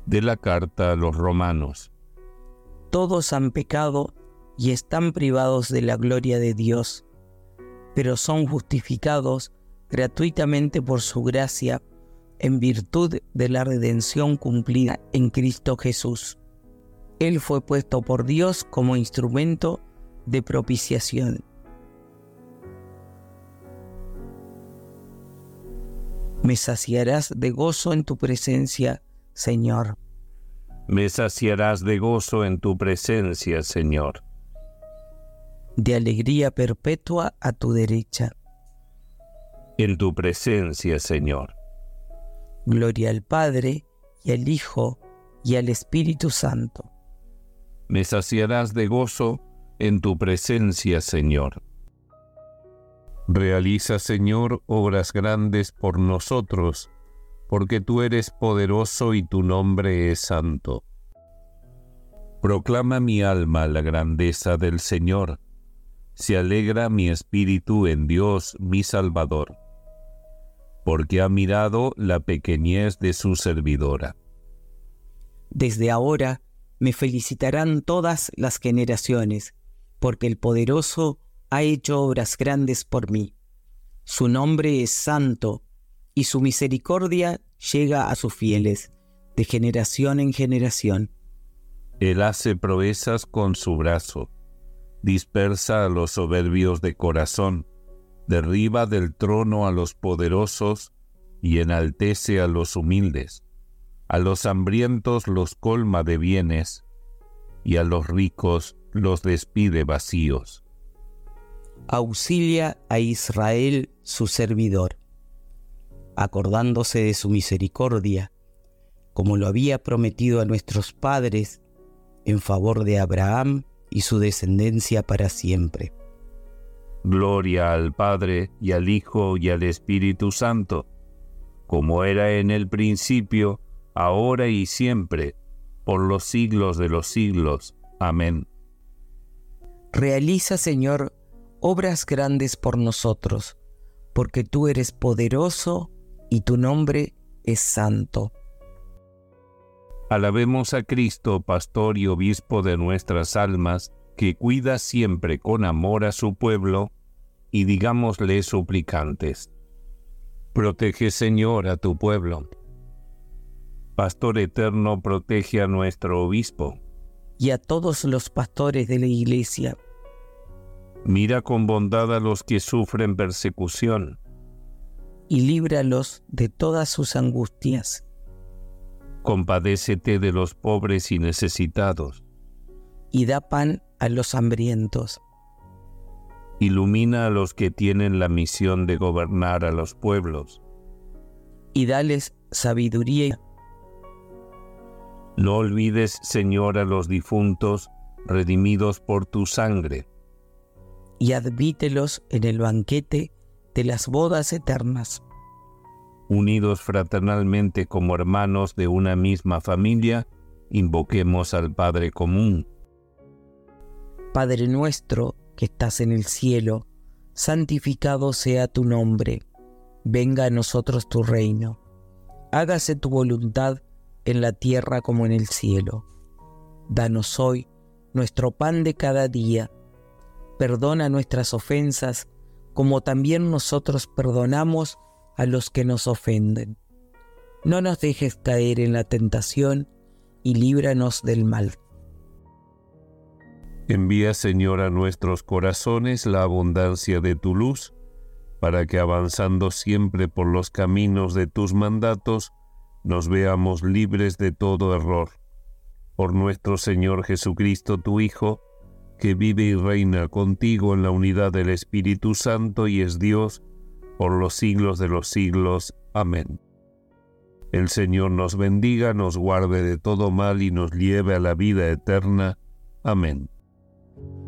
De la carta a los Romanos. Todos han pecado y están privados de la gloria de Dios, pero son justificados gratuitamente por su gracia en virtud de la redención cumplida en Cristo Jesús. Él fue puesto por Dios como instrumento de propiciación. Me saciarás de gozo en tu presencia, Señor. Me saciarás de gozo en tu presencia, Señor. De alegría perpetua a tu derecha. En tu presencia, Señor. Gloria al Padre, y al Hijo, y al Espíritu Santo. Me saciarás de gozo en tu presencia, Señor. Realiza, Señor, obras grandes por nosotros, porque tú eres poderoso y tu nombre es santo. Proclama mi alma la grandeza del Señor. Se alegra mi espíritu en Dios, mi Salvador, porque ha mirado la pequeñez de su servidora. Desde ahora me felicitarán todas las generaciones, porque el poderoso ha hecho obras grandes por mí. Su nombre es santo, y su misericordia llega a sus fieles, de generación en generación. Él hace proezas con su brazo, dispersa a los soberbios de corazón, derriba del trono a los poderosos y enaltece a los humildes. A los hambrientos los colma de bienes, y a los ricos los despide vacíos. Auxilia a Israel su servidor, acordándose de su misericordia, como lo había prometido a nuestros padres, en favor de Abraham y su descendencia para siempre. Gloria al Padre, y al Hijo, y al Espíritu Santo, como era en el principio, ahora y siempre, por los siglos de los siglos. Amén. Realiza, Señor, obras grandes por nosotros, porque tú eres poderoso y tu nombre es santo. Alabemos a Cristo, pastor y obispo de nuestras almas, que cuida siempre con amor a su pueblo, y digámosle suplicantes: protege, Señor, a tu pueblo. Pastor eterno, protege a nuestro obispo. Y a todos los pastores de la Iglesia. Mira con bondad a los que sufren persecución. Y líbralos de todas sus angustias. Compadécete de los pobres y necesitados. Y da pan a los hambrientos. Ilumina a los que tienen la misión de gobernar a los pueblos. Y dales sabiduría. No olvides, Señor, a los difuntos, redimidos por tu sangre. Y admítelos en el banquete de las bodas eternas. Unidos fraternalmente como hermanos de una misma familia, invoquemos al Padre común. Padre nuestro que estás en el cielo, santificado sea tu nombre. Venga a nosotros tu reino. Hágase tu voluntad en la tierra como en el cielo. Danos hoy nuestro pan de cada día. Perdona nuestras ofensas, como también nosotros perdonamos a los que nos ofenden. No nos dejes caer en la tentación, y líbranos del mal. Envía, Señor, a nuestros corazones la abundancia de tu luz, para que avanzando siempre por los caminos de tus mandatos, nos veamos libres de todo error. Por nuestro Señor Jesucristo, tu Hijo, que vive y reina contigo en la unidad del Espíritu Santo y es Dios por los siglos de los siglos. Amén. El Señor nos bendiga, nos guarde de todo mal y nos lleve a la vida eterna. Amén.